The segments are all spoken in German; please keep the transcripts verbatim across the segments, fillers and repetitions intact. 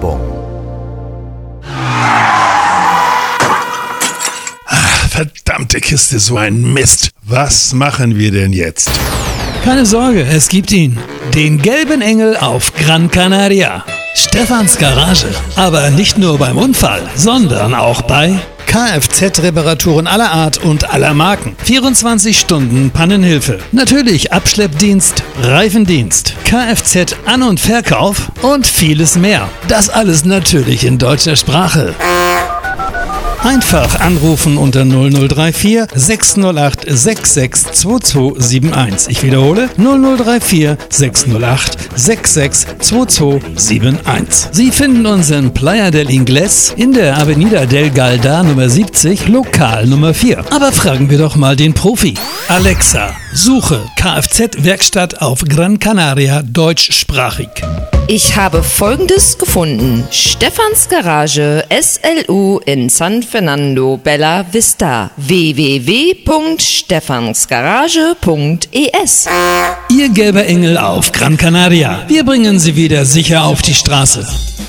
Werbung. Ach, verdammte Kiste, so ein Mist. Was machen wir denn jetzt? Keine Sorge, es gibt ihn. Den gelben Engel auf Gran Canaria. Stefans Garage. Aber nicht nur beim Unfall, sondern auch bei Kfz-Reparaturen aller Art und aller Marken. vierundzwanzig Stunden Pannenhilfe. Natürlich Abschleppdienst, Reifendienst, Kfz-An- und Verkauf und vieles mehr. Das alles natürlich in deutscher Sprache. Einfach anrufen unter null null drei vier sechs null acht sechs sechs zwei zwei sieben eins. Ich wiederhole null null drei vier sechs null acht sechs sechs zwei zwei sieben eins. Sie finden uns in Playa del Ingles in der Avenida del Galda Nummer siebzig, Lokal Nummer vier. Aber fragen wir doch mal den Profi. Alexa, suche Kfz-Werkstatt auf Gran Canaria deutschsprachig. Ich habe Folgendes gefunden. Stefans Garage S L U in San Fernando Bella Vista. w w w punkt stefansgarage punkt e s. Ihr gelber Engel auf Gran Canaria. Wir bringen Sie wieder sicher auf die Straße.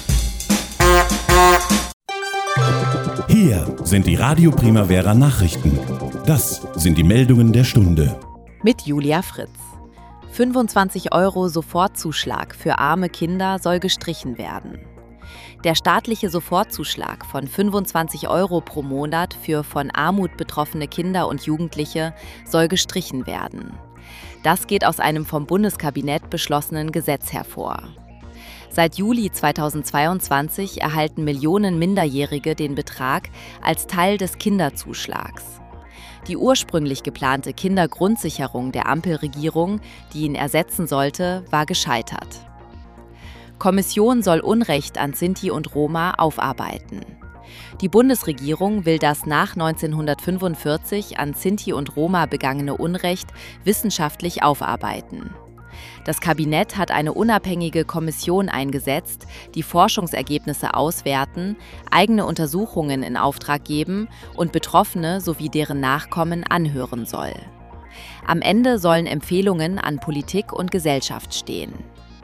Hier sind die Radio Primavera Nachrichten. Das sind die Meldungen der Stunde. Mit Julia Fritz. fünfundzwanzig Euro Sofortzuschlag für arme Kinder soll gestrichen werden. Der staatliche Sofortzuschlag von fünfundzwanzig Euro pro Monat für von Armut betroffene Kinder und Jugendliche soll gestrichen werden. Das geht aus einem vom Bundeskabinett beschlossenen Gesetz hervor. Seit Juli zweitausendzweiundzwanzig erhalten Millionen Minderjährige den Betrag als Teil des Kinderzuschlags. Die ursprünglich geplante Kindergrundsicherung der Ampelregierung, die ihn ersetzen sollte, war gescheitert. Kommission soll Unrecht an Sinti und Roma aufarbeiten. Die Bundesregierung will das nach neunzehnhundertfünfundvierzig an Sinti und Roma begangene Unrecht wissenschaftlich aufarbeiten. Das Kabinett hat eine unabhängige Kommission eingesetzt, die Forschungsergebnisse auswerten, eigene Untersuchungen in Auftrag geben und Betroffene sowie deren Nachkommen anhören soll. Am Ende sollen Empfehlungen an Politik und Gesellschaft stehen.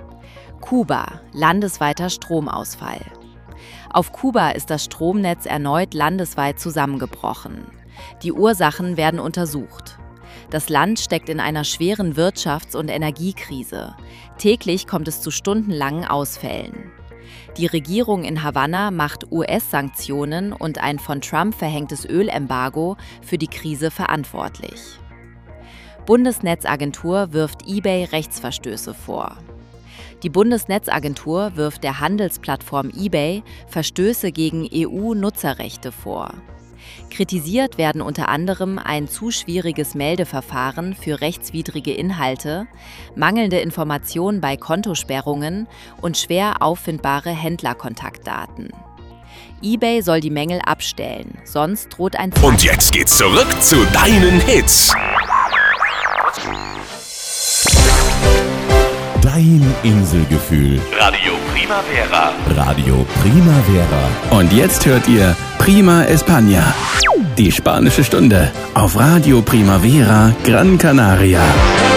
Kuba, landesweiter Stromausfall. Auf Kuba ist das Stromnetz erneut landesweit zusammengebrochen. Die Ursachen werden untersucht. Das Land steckt in einer schweren Wirtschafts- und Energiekrise. Täglich kommt es zu stundenlangen Ausfällen. Die Regierung in Havanna macht U S-Sanktionen und ein von Trump verhängtes Ölembargo für die Krise verantwortlich. Bundesnetzagentur wirft eBay Rechtsverstöße vor. Die Bundesnetzagentur wirft der Handelsplattform eBay Verstöße gegen E U-Nutzerrechte vor. Kritisiert werden unter anderem ein zu schwieriges Meldeverfahren für rechtswidrige Inhalte, mangelnde Informationen bei Kontosperrungen und schwer auffindbare Händlerkontaktdaten. eBay soll die Mängel abstellen, sonst droht ein... Und jetzt geht's zurück zu deinen Hits. Dein Inselgefühl. Radio Primavera. Radio Primavera. Und jetzt hört ihr Prima España. Die spanische Stunde auf Radio Primavera Gran Canaria.